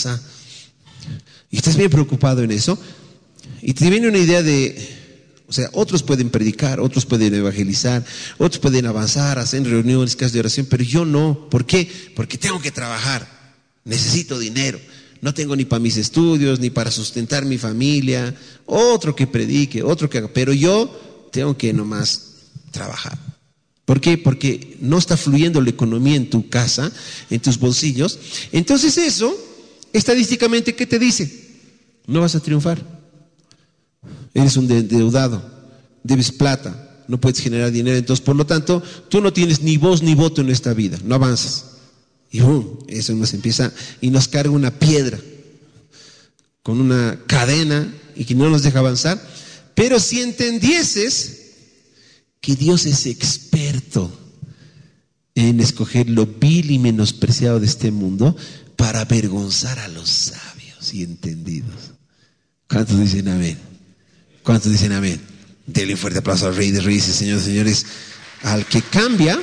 casa y estás bien preocupado en eso, y te viene una idea de, o sea, otros pueden predicar, otros pueden evangelizar, otros pueden avanzar, hacer reuniones, casas de oración, pero yo no. ¿Por qué? Porque tengo que trabajar, necesito dinero, no tengo ni para mis estudios, ni para sustentar mi familia, otro que predique, otro que haga, pero yo tengo que nomás trabajar. ¿Por qué? Porque no está fluyendo la economía en tu casa, en tus bolsillos. Entonces eso, estadísticamente, ¿qué te dice? No vas a triunfar. Eres un endeudado, debes plata, no puedes generar dinero. Entonces, por lo tanto, tú no tienes ni voz ni voto en esta vida, no avanzas. Y eso nos empieza y nos carga una piedra con una cadena y que no nos deja avanzar. Pero si entendieses que Dios es experto en escoger lo vil y menospreciado de este mundo para avergonzar a los sabios y entendidos. ¿Cuántos dicen amén? ¿Cuántos dicen amén? Denle un fuerte aplauso al Rey de Reyes y Señores de Señores, al que cambia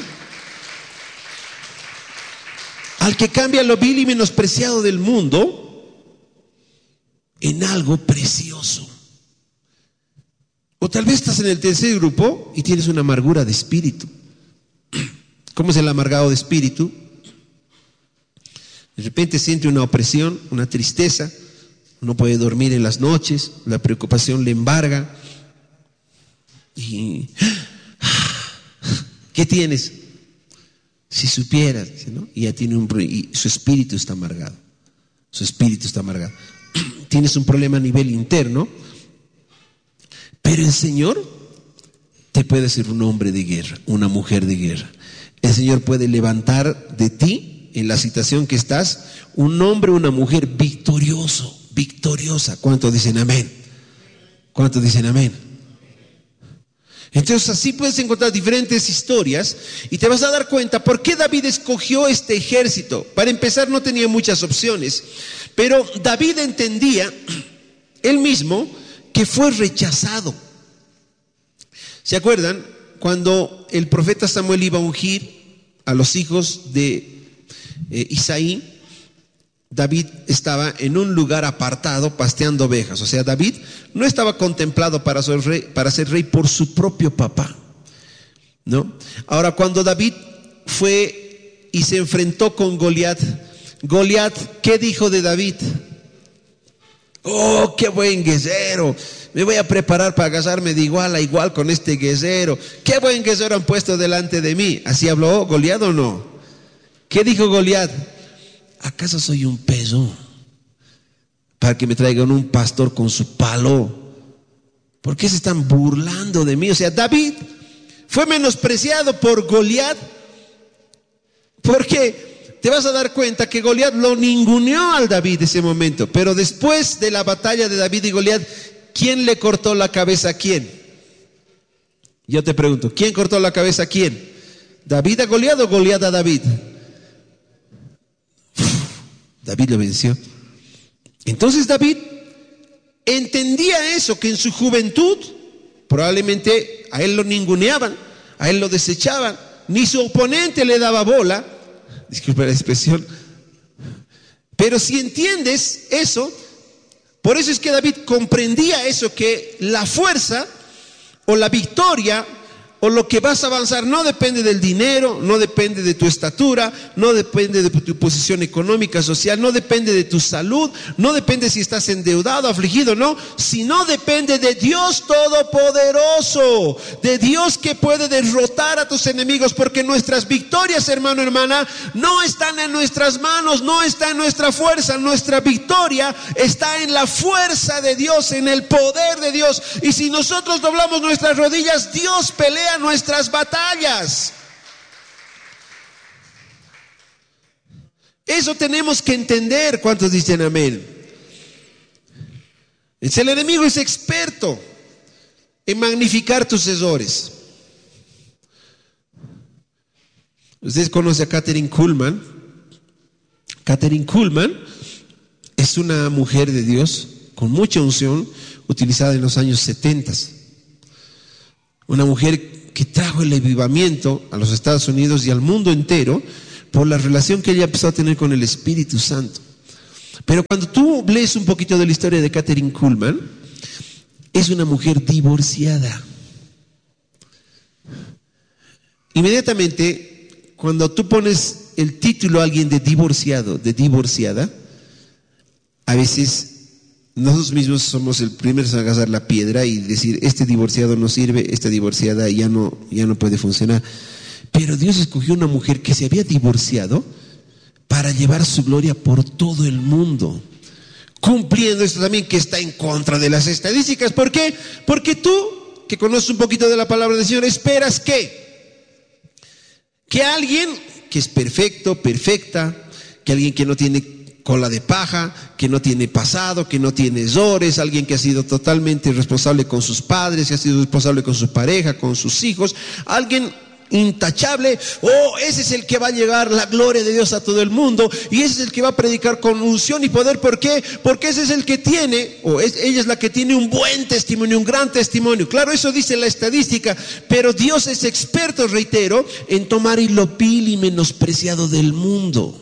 lo vil y menospreciado del mundo en algo precioso. O tal vez estás en el tercer grupo y tienes una amargura de espíritu. ¿Cómo es el amargado de espíritu? De repente siente una opresión, una tristeza, no puede dormir en las noches, la preocupación le embarga. Y ¿qué tienes? Si supieras, ¿no? Y ya tiene y su espíritu está amargado. Su espíritu está amargado. Tienes un problema a nivel interno. Pero el Señor te puede hacer un hombre de guerra, una mujer de guerra. El Señor puede levantar de ti, en la situación que estás, un hombre o una mujer victorioso, victoriosa. ¿Cuántos dicen amén? ¿Cuántos dicen amén? Entonces así puedes encontrar diferentes historias y te vas a dar cuenta por qué David escogió este ejército. Para empezar, no tenía muchas opciones, pero David entendía él mismo que fue rechazado. ¿Se acuerdan? Cuando el profeta Samuel iba a ungir a los hijos de Isaí, David estaba en un lugar apartado pasteando ovejas. O sea, David no estaba contemplado para ser rey por su propio papá, ¿no? Ahora, cuando David fue y se enfrentó con Goliat, ¿qué dijo de David? Oh, qué buen guerrero, me voy a preparar para casarme de igual a igual con este guerrero. Qué buen guerrero han puesto delante de mí. ¿Así habló Goliat o no? ¿Qué dijo Goliat? ¿Acaso soy un peso para que me traigan un pastor con su palo? ¿Por qué se están burlando de mí? O sea, David fue menospreciado por Goliat, porque te vas a dar cuenta que Goliat lo ninguneó al David ese momento. Pero después de la batalla de David y Goliat, ¿quién le cortó la cabeza a quién? Yo te pregunto, ¿quién cortó la cabeza a quién? ¿David a Goliat o Goliat a David? David lo venció. Entonces David entendía eso, que en su juventud probablemente a él lo ninguneaban, a él lo desechaban, ni su oponente le daba bola, disculpa la expresión, pero si entiendes eso, por eso es que David comprendía eso, que la fuerza o la victoria o lo que vas a avanzar no depende del dinero, no depende de tu estatura, no depende de tu posición económica, social, no depende de tu salud, no depende si estás endeudado, afligido, no, sino depende de Dios Todopoderoso, de Dios que puede derrotar a tus enemigos, porque nuestras victorias, hermano, hermana, no están en nuestras manos, no está en nuestra fuerza, nuestra victoria está en la fuerza de Dios, en el poder de Dios. Y si nosotros doblamos nuestras rodillas, Dios pelea nuestras batallas. Eso tenemos que entender. ¿Cuántos dicen amén? El enemigo es experto en magnificar tus errores. Ustedes conocen a Kathryn Kuhlman. Kathryn Kuhlman es una mujer de Dios con mucha unción, utilizada en los años 70. Una mujer que trajo el avivamiento a los Estados Unidos y al mundo entero por la relación que ella empezó a tener con el Espíritu Santo. Pero cuando tú lees un poquito de la historia de Kathryn Kuhlman, es una mujer divorciada. Inmediatamente, cuando tú pones el título a alguien de divorciado, de divorciada, a veces nosotros mismos somos el primero a agarrar la piedra y decir, este divorciado no sirve, esta divorciada ya no puede funcionar. Pero Dios escogió una mujer que se había divorciado para llevar su gloria por todo el mundo, cumpliendo esto también que está en contra de las estadísticas. ¿Por qué? Porque tú, que conoces un poquito de la palabra del Señor, esperas que alguien que es perfecto, perfecta, que alguien que no tiene cola de paja, que no tiene pasado, que no tiene errores, alguien que ha sido totalmente responsable con sus padres, que ha sido responsable con su pareja, con sus hijos, alguien intachable, ese es el que va a llegar la gloria de Dios a todo el mundo, y ese es el que va a predicar con unción y poder. ¿Por qué? Porque ese es el que tiene, ella es la que tiene un buen testimonio, un gran testimonio. Claro, eso dice la estadística, pero Dios es experto, reitero, en tomar lo vil y menospreciado del mundo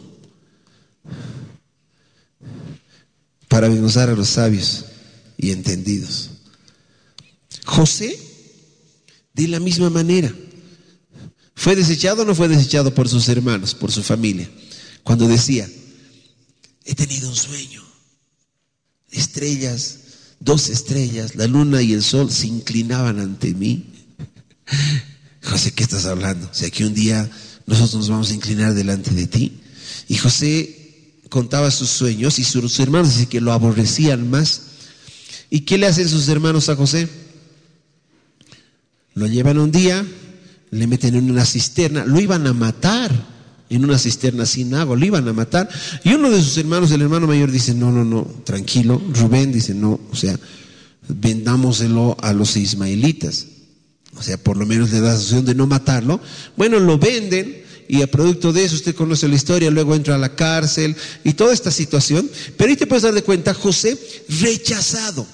para avergonzar a los sabios y entendidos. José, de la misma manera, ¿fue desechado o no fue desechado por sus hermanos, por su familia? Cuando decía, he tenido un sueño, estrellas, 2 estrellas, la luna y el sol se inclinaban ante mí. José, ¿qué estás hablando? O sea, que un día nosotros nos vamos a inclinar delante de ti. Y José contaba sus sueños y sus hermanos dicen que lo aborrecían más. ¿Y qué le hacen sus hermanos a José? Lo llevan un día, le meten en una cisterna, lo iban a matar en una cisterna sin agua, lo iban a matar. Y uno de sus hermanos, el hermano mayor, dice, no, tranquilo. Rubén dice, no, o sea, vendámoselo a los ismaelitas. O sea, por lo menos le da la solución de no matarlo. Bueno, lo venden y a producto de eso, usted conoce la historia, luego entra a la cárcel y toda esta situación. Pero ahí te puedes dar de cuenta, José rechazado.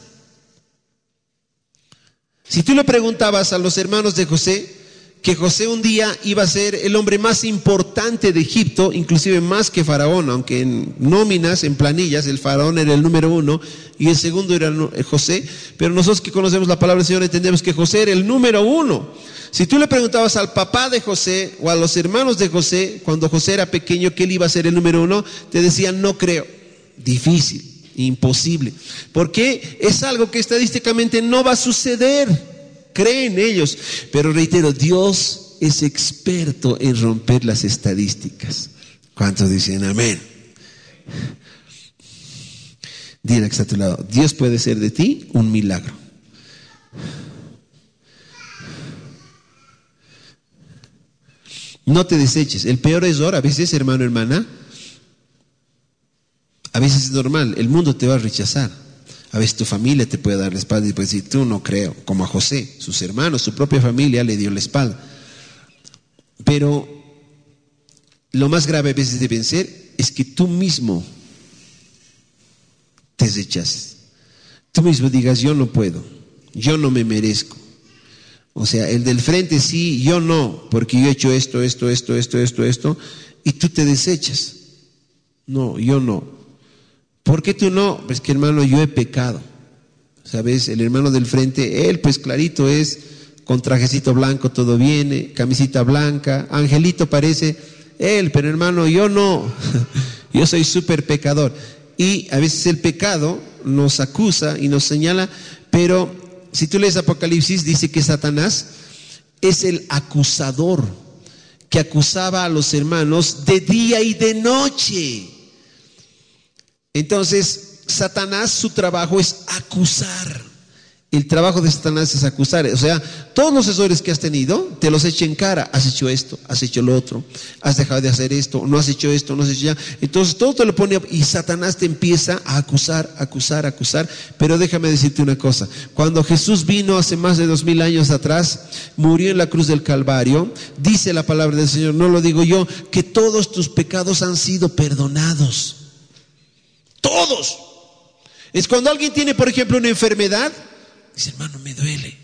Si tú le preguntabas a los hermanos de José, que José un día iba a ser el hombre más importante de Egipto, inclusive más que Faraón, aunque en nóminas, en planillas, el Faraón era el número 1 y el segundo era José, pero nosotros que conocemos la palabra del Señor entendemos que José era el número 1. Si tú le preguntabas al papá de José o a los hermanos de José, cuando José era pequeño, que él iba a ser el número 1, te decían, no creo, difícil, imposible, porque es algo que estadísticamente no va a suceder. Creen ellos, pero reitero, Dios es experto en romper las estadísticas. ¿Cuántos dicen amén? Dile que está a tu lado, Dios puede hacer de ti un milagro. No te deseches. El peor error, a veces, hermano, hermana, a veces es normal, el mundo te va a rechazar. A veces tu familia te puede dar la espalda y puede decir, tú no creo, como a José, sus hermanos, su propia familia le dio la espalda. Pero lo más grave a veces de vencer es que tú mismo te rechaces. Tú mismo digas, yo no puedo, yo no me merezco. O sea, el del frente sí, yo no, porque yo he hecho esto, y tú te desechas. No, yo no. ¿Por qué tú no? Pues que hermano, yo he pecado. ¿Sabes? El hermano del frente, él pues clarito es, con trajecito blanco todo viene, camisita blanca, angelito parece, él, pero hermano, yo no. Yo soy súper pecador. Y a veces el pecado nos acusa y nos señala, pero si tú lees Apocalipsis, dice que Satanás es el acusador que acusaba a los hermanos de día y de noche. Entonces, Satanás, su trabajo es acusar. El trabajo de Satanás es acusar. O sea, todos los errores que has tenido, te los echa en cara. Has hecho esto, has hecho lo otro, has dejado de hacer esto, no has hecho esto, no has hecho ya. Entonces, todo te lo pone y Satanás te empieza a acusar. Pero déjame decirte una cosa. Cuando Jesús vino hace más de 2000 años atrás, murió en la cruz del Calvario, dice la palabra del Señor, no lo digo yo, que todos tus pecados han sido perdonados. Todos. Es cuando alguien tiene, por ejemplo, una enfermedad, dice, hermano, me duele.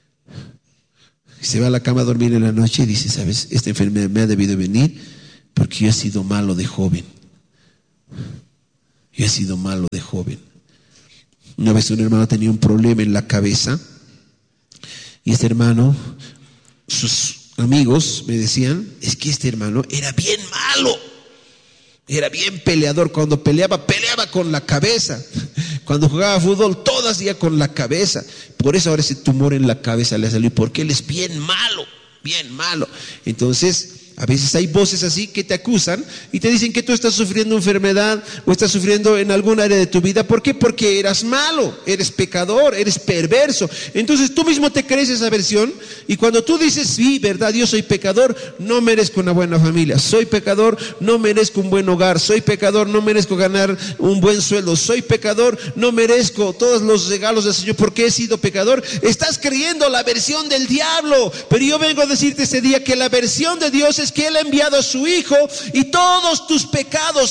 Y se va a la cama a dormir en la noche y dice, ¿sabes? Esta enfermedad me ha debido venir porque yo he sido malo de joven. Yo he sido malo de joven. Una vez un hermano tenía un problema en la cabeza y este hermano, sus amigos me decían, es que este hermano era bien malo, era bien peleador. Cuando peleaba con la cabeza. Cuando jugaba fútbol, todo hacía con la cabeza. Por eso ahora ese tumor en la cabeza le ha salido, porque él es bien malo, bien malo. Entonces, a veces hay voces así que te acusan y te dicen que tú estás sufriendo enfermedad o estás sufriendo en algún área de tu vida. ¿Por qué? Porque eras malo, eres pecador, eres perverso. Entonces tú mismo te crees esa versión y cuando tú dices, sí, verdad, yo soy pecador, no merezco una buena familia. Soy pecador, no merezco un buen hogar. Soy pecador, no merezco ganar un buen sueldo. Soy pecador, no merezco todos los regalos del Señor porque he sido pecador. Estás creyendo la versión del diablo. Pero yo vengo a decirte este día que la versión de Dios es que Él ha enviado a su Hijo y todos tus pecados,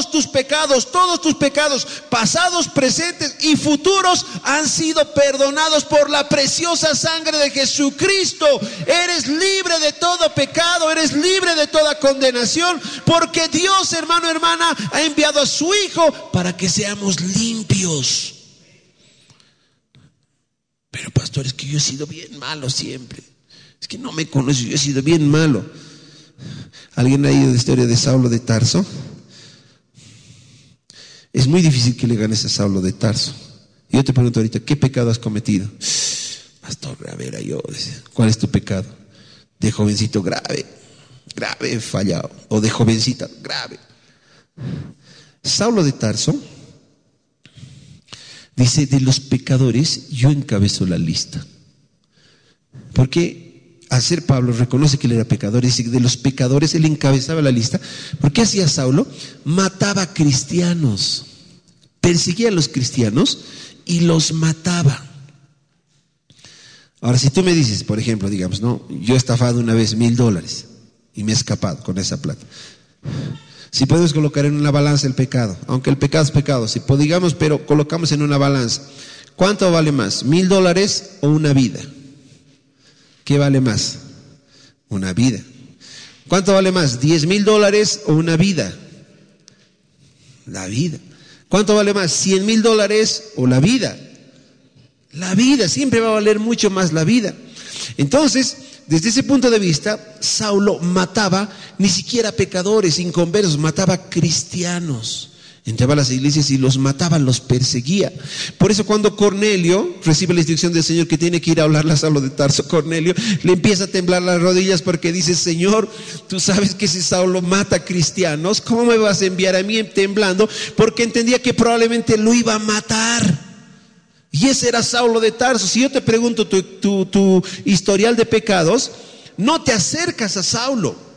pasados, presentes y futuros, han sido perdonados por la preciosa sangre de Jesucristo. Eres libre de todo pecado, eres libre de toda condenación, porque Dios, hermano, hermana, ha enviado a su Hijo para que seamos limpios. Pero pastor, es que yo he sido bien malo siempre. Es que no me conoces, yo he sido bien malo. ¿Alguien ha oído la historia de Saulo de Tarso? Es muy difícil que le ganes a Saulo de Tarso. Yo te pregunto ahorita, ¿qué pecado has cometido? Pastor, a ver, ¿cuál es tu pecado? De jovencito, grave he fallado. O de jovencita, grave. Saulo de Tarso dice, de los pecadores yo encabezo la lista. Porque al ser Pablo reconoce que él era pecador, y dice que de los pecadores él encabezaba la lista. ¿Por qué hacía Saulo? Mataba cristianos, perseguía a los cristianos y los mataba. Ahora, si tú me dices, por ejemplo, digamos, no, yo he estafado una vez $1,000 y me he escapado con esa plata. Si podemos colocar en una balanza el pecado, aunque el pecado es pecado, si digamos, pero colocamos en una balanza, ¿cuánto vale más? $1,000 o una vida? ¿Qué vale más? Una vida. ¿Cuánto vale más? $10,000 o una vida? La vida. ¿Cuánto vale más? $100,000 o la vida? La vida. Siempre va a valer mucho más la vida. Entonces, desde ese punto de vista, Saulo mataba ni siquiera pecadores, inconversos, mataba cristianos. Entraba a las iglesias y los mataba, los perseguía. Por eso cuando Cornelio recibe la instrucción del Señor que tiene que ir a hablarle a Saulo de Tarso, Cornelio le empieza a temblar las rodillas porque dice, Señor, tú sabes que si Saulo mata cristianos, ¿cómo me vas a enviar a mí temblando? Porque entendía que probablemente lo iba a matar. Y ese era Saulo de Tarso. Si yo te pregunto tu historial de pecados, no te acercas a Saulo.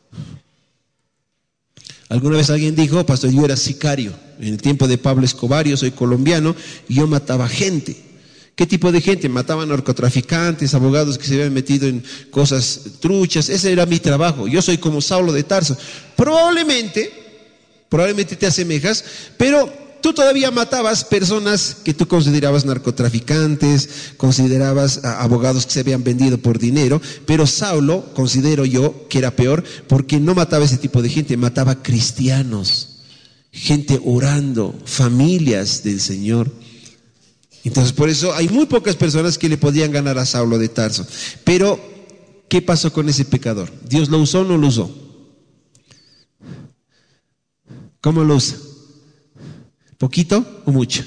Alguna vez alguien dijo, pastor, yo era sicario. En el tiempo de Pablo Escobar, yo soy colombiano y yo mataba gente. ¿Qué tipo de gente? Mataba narcotraficantes, abogados que se habían metido en cosas truchas. Ese era mi trabajo. Yo soy como Saulo de Tarso. Probablemente te asemejas, pero tú todavía matabas personas que tú considerabas narcotraficantes, considerabas abogados que se habían vendido por dinero, pero Saulo, considero yo, que era peor, porque no mataba ese tipo de gente, mataba cristianos, gente orando, familias del Señor. Entonces, por eso hay muy pocas personas que le podían ganar a Saulo de Tarso. Pero, ¿qué pasó con ese pecador? ¿Dios lo usó o no lo usó? ¿Cómo lo usa? ¿Poquito o mucho?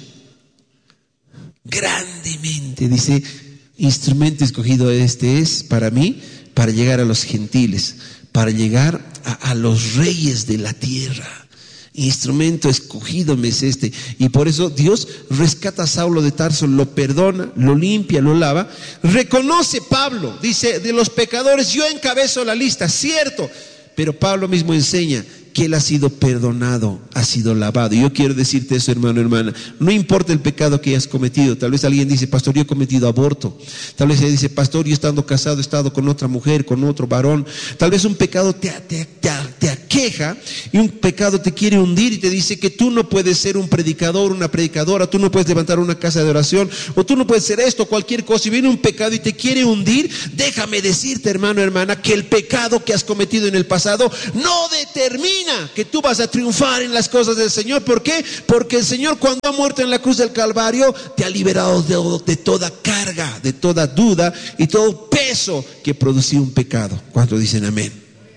Grandemente. Dice, instrumento escogido este es para mí, para llegar a los gentiles, para llegar a los reyes de la tierra. Instrumento escogido me es este. Y por eso Dios rescata a Saulo de Tarso, lo perdona, lo limpia, lo lava. Reconoce Pablo, dice, de los pecadores yo encabezo la lista, cierto. Pero Pablo mismo enseña que él ha sido perdonado, ha sido lavado. Y yo quiero decirte eso, hermano, hermana. No importa el pecado que hayas cometido. Tal vez alguien dice, pastor, yo he cometido aborto. Tal vez alguien dice, pastor, yo estando casado he estado con otra mujer, con otro varón. Tal vez un pecado te ha aqueja y un pecado te quiere hundir y te dice que tú no puedes ser un predicador, una predicadora, tú no puedes levantar una casa de oración, o tú no puedes ser esto, cualquier cosa, y viene un pecado y te quiere hundir, déjame decirte, hermano, hermana, que el pecado que has cometido en el pasado no determina que tú vas a triunfar en las cosas del Señor. ¿Por qué? Porque el Señor, cuando ha muerto en la cruz del Calvario, te ha liberado de toda carga, de toda duda y todo peso que producía un pecado. ¿Cuántos dicen amén?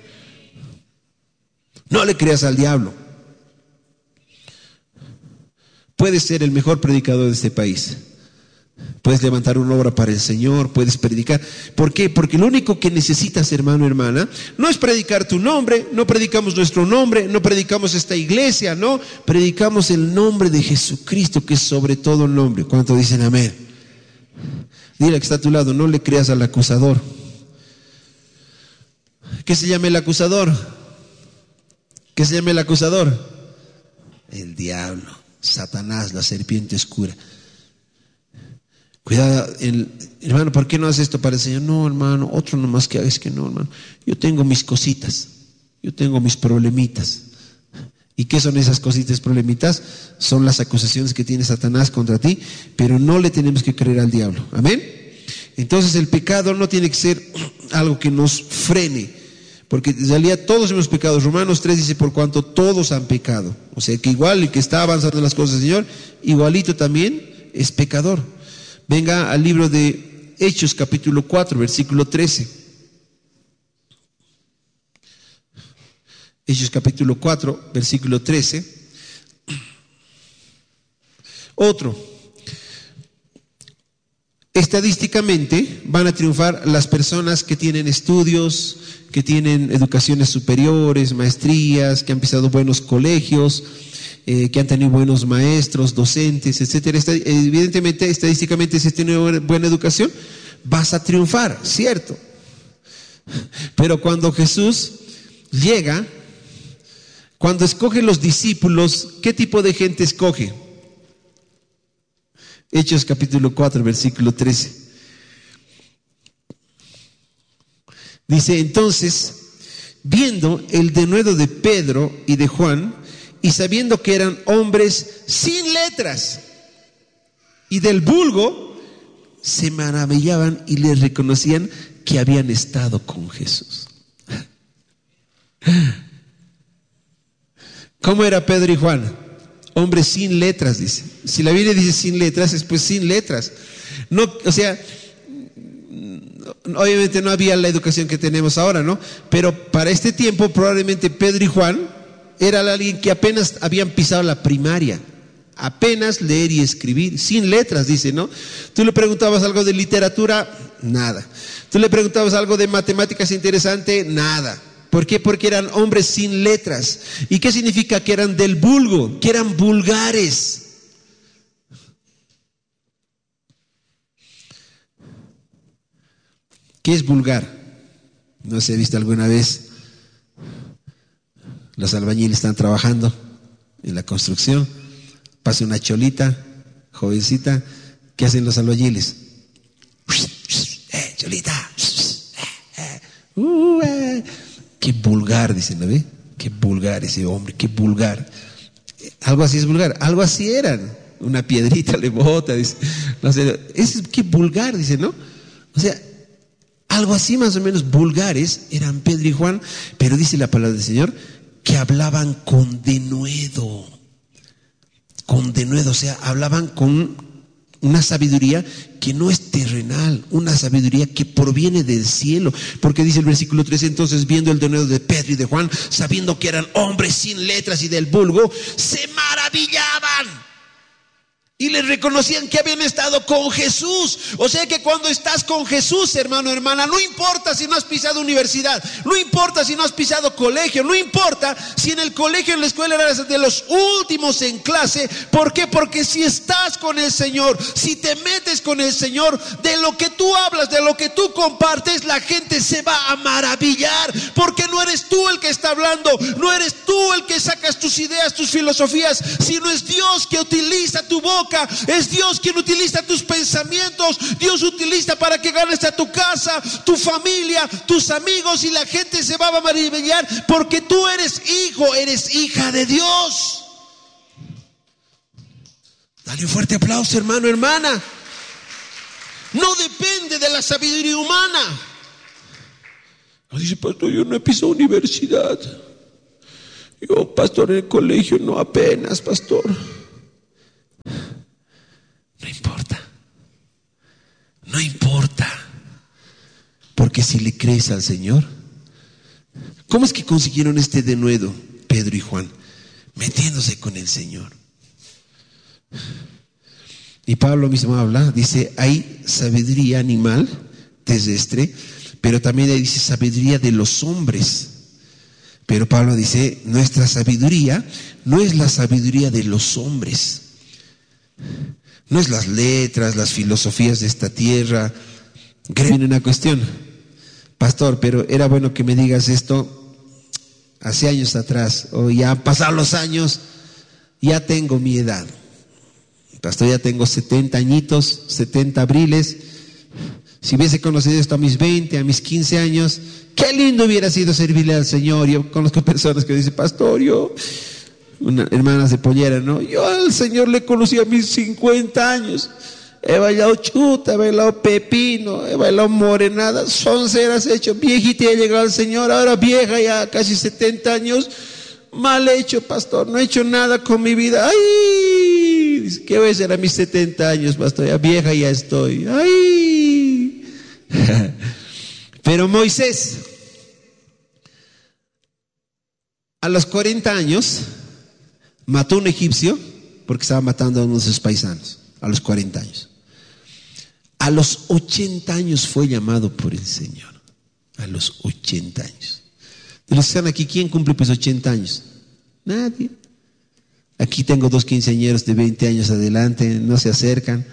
No le creas al diablo. Puedes ser el mejor predicador de este país. Puedes levantar una obra para el Señor, puedes predicar. ¿Por qué? Porque lo único que necesitas, hermano, hermana, no es predicar tu nombre, no predicamos nuestro nombre, no predicamos esta iglesia, no, predicamos el nombre de Jesucristo, que es sobre todo nombre. ¿Cuántos dicen amén? Dile que está a tu lado, no le creas al acusador. ¿Qué se llama el acusador? ¿Qué se llama el acusador? El diablo, Satanás, la serpiente oscura. Cuidado, hermano, ¿por qué no haces esto para el Señor? No, hermano, otro nomás que hagas que no, hermano. Yo tengo mis cositas, yo tengo mis problemitas. ¿Y qué son esas cositas, problemitas? Son las acusaciones que tiene Satanás contra ti, pero no le tenemos que creer al diablo. ¿Amén? Entonces el pecado no tiene que ser algo que nos frene, porque en realidad todos hemos pecado. Romanos 3 dice, por cuanto todos han pecado. O sea que igual el que está avanzando en las cosas del Señor, igualito también es pecador. Venga al libro de Hechos capítulo 4, versículo 13. Hechos capítulo 4, versículo 13. Otro. Estadísticamente van a triunfar las personas que tienen estudios, que tienen educaciones superiores, maestrías, que han pisado buenos colegios, que han tenido buenos maestros, docentes, etcétera. Evidentemente, estadísticamente, si tienes buena educación, vas a triunfar, ¿cierto? Pero cuando Jesús llega, cuando escoge los discípulos, ¿qué tipo de gente escoge? Hechos capítulo 4, versículo 13. Dice, entonces, viendo el denuedo de Pedro y de Juan, y sabiendo que eran hombres sin letras y del vulgo, se maravillaban y les reconocían que habían estado con Jesús. ¿Cómo era Pedro y Juan? Hombres sin letras, dice. Si la Biblia dice sin letras, es pues sin letras. No, o sea, obviamente no había la educación que tenemos ahora, ¿no? Pero para este tiempo probablemente Pedro y Juan era alguien que apenas habían pisado la primaria, apenas leer y escribir, sin letras, dice, ¿no? Tú le preguntabas algo de literatura, nada. Tú le preguntabas algo de matemáticas interesante, nada. ¿Por qué? Porque eran hombres sin letras. ¿Y qué significa? Que eran del vulgo, que eran vulgares. ¿Qué es vulgar? No sé, he visto alguna vez. Los albañiles están trabajando en la construcción, pasa una cholita, jovencita, ¿qué hacen los albañiles? Cholita, qué vulgar, dicen, ¿no ve? Qué vulgar ese hombre, qué vulgar. Algo así es vulgar, algo así eran, una piedrita le bota, dice, no sé, qué vulgar, dice, ¿no? O sea, algo así más o menos vulgares eran Pedro y Juan, pero dice la palabra del Señor, que hablaban con denuedo, o sea, hablaban con una sabiduría que no es terrenal, una sabiduría que proviene del cielo, porque dice el versículo 13, entonces viendo el denuedo de Pedro y de Juan, sabiendo que eran hombres sin letras y del vulgo, se maravillaban. Y les reconocían que habían estado con Jesús. O sea que cuando estás con Jesús, hermano, hermana, no importa si no has pisado universidad, no importa si no has pisado colegio, no importa si en el colegio, en la escuela eras de los últimos en clase. ¿Por qué? Porque si estás con el Señor, si te metes con el Señor, de lo que tú hablas, de lo que tú compartes, la gente se va a maravillar, porque no eres tú el que está hablando, no eres tú el que sacas tus ideas, tus filosofías, sino es Dios que utiliza tu boca boca. Es Dios quien utiliza tus pensamientos. Dios utiliza para que ganes a tu casa, tu familia, tus amigos, y la gente se va a maravillar porque tú eres hijo, eres hija de Dios. Dale un fuerte aplauso, hermano, hermana. No depende de la sabiduría humana. Dice, pastor, yo no he pisado universidad. Yo, pastor, en el colegio no, apenas, pastor. No importa. No importa. Porque si le crees al Señor. ¿Cómo es que consiguieron este denuedo, Pedro y Juan? Metiéndose con el Señor. Y Pablo mismo habla, dice, hay sabiduría animal, terrestre, pero también ahí dice sabiduría de los hombres. Pero Pablo dice, nuestra sabiduría no es la sabiduría de los hombres. No es las letras, las filosofías de esta tierra. Viene una cuestión, pastor, pero era bueno que me digas esto hace años atrás, o ya han pasado los años, ya tengo mi edad. Pastor, ya tengo 70 añitos, 70 abriles. Si hubiese conocido esto a mis 20, a mis 15 años, qué lindo hubiera sido servirle al Señor. Yo conozco personas que dicen, pastor, hermanas de pollera, ¿no? Yo al Señor le conocí a mis 50 años. He bailado chuta, he bailado pepino, he bailado morenada, sonceras he hecho, viejita, he llegado al Señor, ahora vieja ya, casi 70 años. Mal hecho, pastor, no he hecho nada con mi vida. ¡Ay! ¿Qué voy a hacer a mis 70 años, pastor? Ya vieja ya estoy. ¡Ay! Pero Moisés, a los 40 años, mató a un egipcio porque estaba matando a uno de sus paisanos. A los 40 años. A los 80 años fue llamado por el Señor. A los 80 años. De los que están aquí, ¿quién cumple pues 80 años? Nadie. Aquí tengo 2 quinceañeros de 20 años adelante, no se acercan.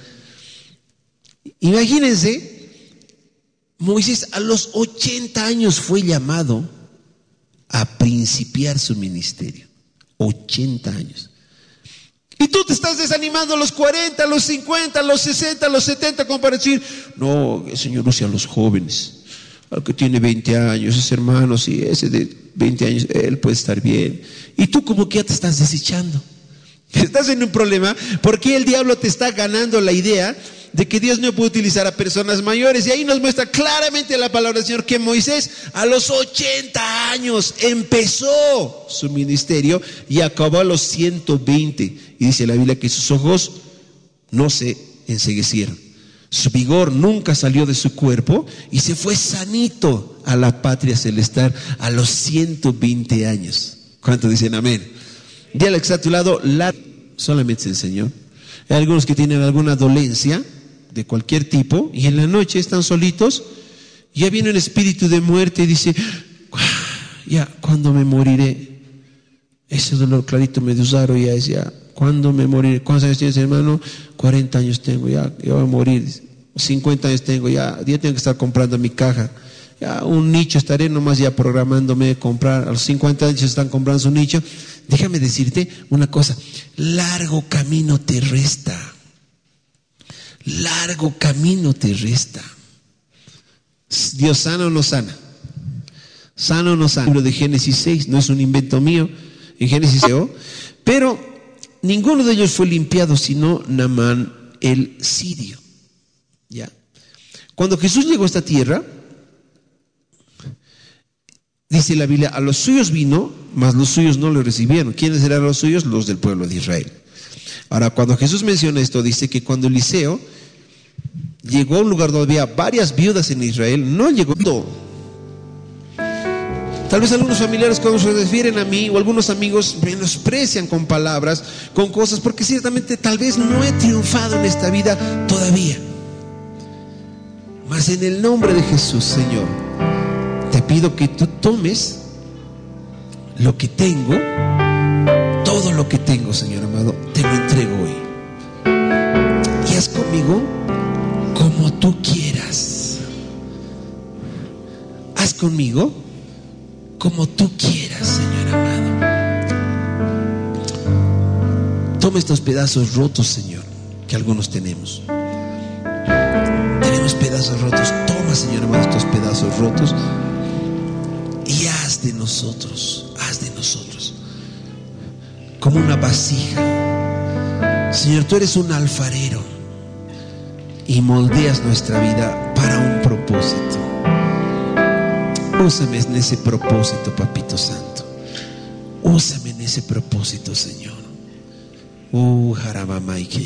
Imagínense, Moisés a los 80 años fue llamado a principiar su ministerio. 80 años. Y tú te estás desanimando a los 40, a los 50, a los 60, a los 70, como para decir, no, el Señor usa a los jóvenes. Al que tiene 20 años, ese hermano, sí, ese de 20 años, él puede estar bien. Y tú como que ya te estás desechando. Estás en un problema porque el diablo te está ganando la idea de que Dios no puede utilizar a personas mayores. Y ahí nos muestra claramente la palabra del Señor que Moisés a los 80 años empezó su ministerio y acabó a los 120. Y dice la Biblia que sus ojos no se enceguecieron. Su vigor nunca salió de su cuerpo y se fue sanito a la patria celestial a los 120 años. ¿Cuántos dicen amén? Dile al que está a tu lado, solamente el Señor. Hay algunos que tienen alguna dolencia de cualquier tipo y en la noche están solitos, ya viene un espíritu de muerte y dice, ya, ¿cuándo me moriré? Ese dolor clarito medusaro ya es ya, ¿cuándo me moriré? ¿Cuántos años tienes, hermano? 40 años tengo, ya voy a morir. 50 años tengo, ya tengo que estar comprando mi caja. Ya un nicho estaré nomás ya programándome comprar. A los 50 años están comprando su nicho. Déjame decirte una cosa, largo camino te resta. Largo camino te resta. Dios sana o no sana. Sana o no sana. El libro de Génesis 6 no es un invento mío. En Génesis 6, pero ninguno de ellos fue limpiado sino Naamán el sirio. ¿Ya? Cuando Jesús llegó a esta tierra, dice la Biblia, a los suyos vino, mas los suyos no lo recibieron. ¿Quiénes eran los suyos? Los del pueblo de Israel. Ahora, cuando Jesús menciona esto, dice que cuando Eliseo llegó a un lugar donde había varias viudas en Israel, no llegó todo. Tal vez algunos familiares cuando se refieren a mí o algunos amigos menosprecian con palabras, con cosas, porque ciertamente tal vez no he triunfado en esta vida todavía. Mas en el nombre de Jesús, Señor, te pido que tú tomes lo que tengo, todo lo que tengo, Señor amado, te lo entrego hoy. Y haz conmigo como tú quieras. Haz conmigo como tú quieras, Señor amado. Toma estos pedazos rotos, Señor, que algunos tenemos. Tenemos pedazos rotos. Toma, Señor amado, estos pedazos rotos y haz de nosotros como una vasija. Señor, tú eres un alfarero y moldeas nuestra vida para un propósito. Úsame en ese propósito, Papito Santo. Úsame en ese propósito, Señor. Jarabamay.